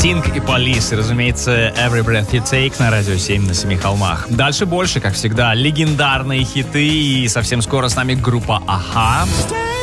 Стинг и Полис, разумеется, Every Breath You Take на Радио 7 на Семи холмах. Дальше больше, как всегда, легендарные хиты, и совсем скоро с нами группа Аха.